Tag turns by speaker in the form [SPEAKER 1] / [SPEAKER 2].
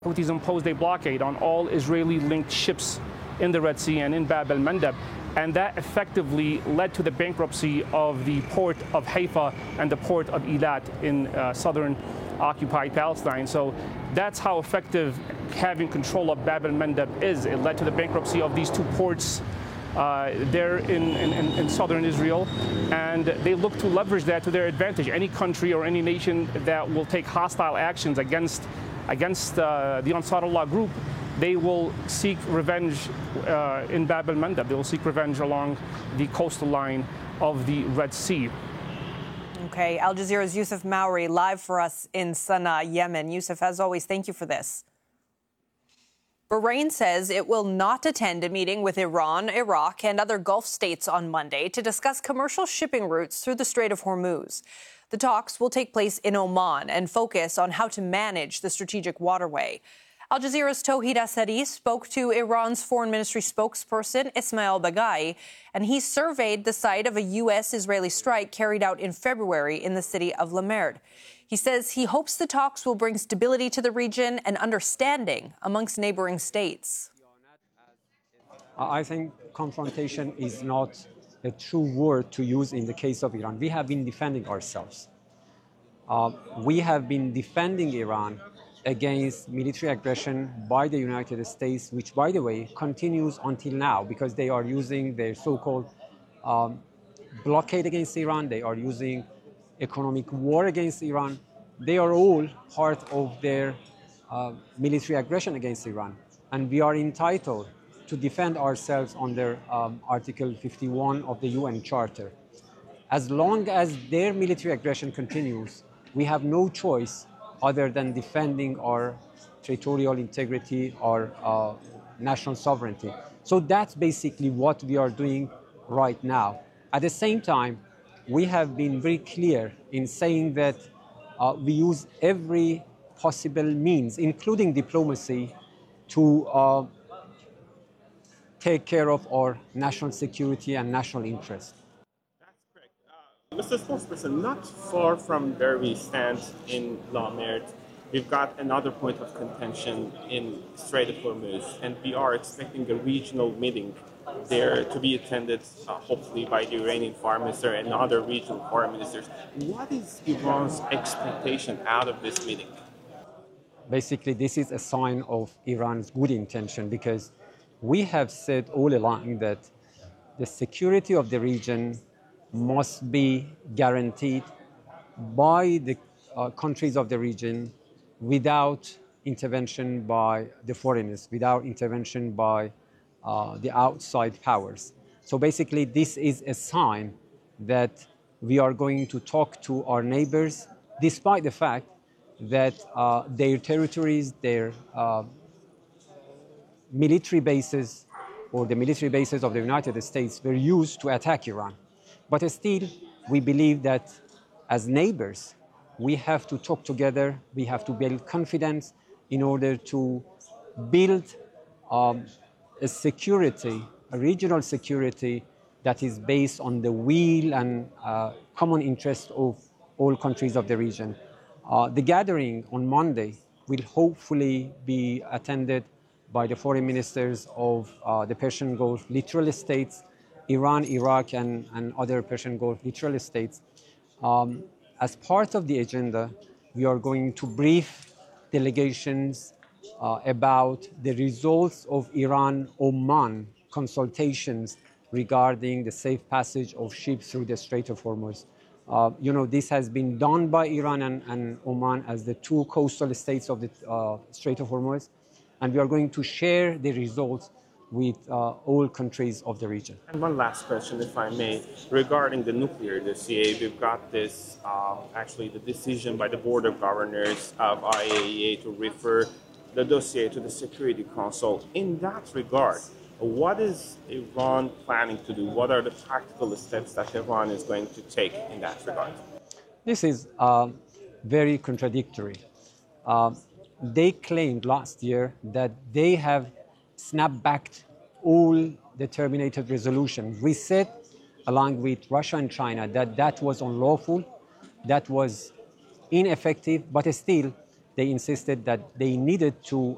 [SPEAKER 1] Houthis imposed a blockade on all Israeli-linked ships in the Red Sea and in Bab el-Mandeb, and that effectively led to the bankruptcy of the port of Haifa and the port of Eilat in southern occupied Palestine. So that's how effective having control of Bab el-Mandeb is. It led to the bankruptcy of these two ports there in southern Israel, and they look to leverage that to their advantage. Any country or any nation that will take hostile actions against the Ansarullah group, they will seek revenge in Bab el-Mandeb. They will seek revenge along the coastal line of the Red Sea.
[SPEAKER 2] Okay, Al Jazeera's Yousef Mowry live for us in Sana'a, Yemen. Yousef, as always, thank you for this. Bahrain says it will not attend a meeting with Iran, Iraq, and other Gulf states on Monday to discuss commercial shipping routes through the Strait of Hormuz. The talks will take place in Oman and focus on how to manage the strategic waterway. Al Jazeera's Tawhid Asadi spoke to Iran's foreign ministry spokesperson Ismail Baghai, and he surveyed the site of a U.S.-Israeli strike carried out in February in the city of Lamerd. He says he hopes the talks will bring stability to the region and understanding amongst neighboring states.
[SPEAKER 3] I think confrontation is not a true word to use in the case of Iran. We have been defending ourselves. We have been defending Iran against military aggression by the United States, which, by the way, continues until now because they are using their so-called blockade against Iran. They are using economic war against Iran. They are all part of their military aggression against Iran. And we are entitled to defend ourselves under Article 51 of the UN Charter. As long as their military aggression continues, we have no choice other than defending our territorial integrity, our national sovereignty. So that's basically what we are doing right now. At the same time, we have been very clear in saying that we use every possible means, including diplomacy, to take care of our national security and national interest.
[SPEAKER 4] Mr. Spokesperson, not far from where we stand in Lamerd, we've got another point of contention in Strait of Hormuz, and we are expecting a regional meeting there to be attended, hopefully, by the Iranian foreign minister and other regional foreign ministers. What is Iran's expectation out of this meeting?
[SPEAKER 3] Basically, this is a sign of Iran's good intention because we have said all along that the security of the region must be guaranteed by the countries of the region without intervention by the foreigners, without intervention by the outside powers. So basically, this is a sign that we are going to talk to our neighbors, despite the fact that their territories, their military bases, or the military bases of the United States were used to attack Iran. But still, we believe that as neighbors, we have to talk together, we have to build confidence in order to build a security, a regional security that is based on the will and common interest of all countries of the region. The gathering on Monday will hopefully be attended by the foreign ministers of the Persian Gulf littoral states, Iran, Iraq, and other Persian Gulf littoral states. As part of the agenda, we are going to brief delegations about the results of Iran-Oman consultations regarding the safe passage of ships through the Strait of Hormuz. This has been done by Iran and Oman as the two coastal states of the Strait of Hormuz, and we are going to share the results with all countries of the region.
[SPEAKER 4] And one last question, if I may, regarding the nuclear dossier. We've got this, actually the decision by the Board of Governors of IAEA to refer the dossier to the Security Council. In that regard, what is Iran planning to do? What are the practical steps that Iran is going to take in that regard?
[SPEAKER 3] This is very contradictory. They claimed last year that they have snap-backed all the terminated resolutions. We said, along with Russia and China, that that was unlawful, that was ineffective, but still they insisted that they needed to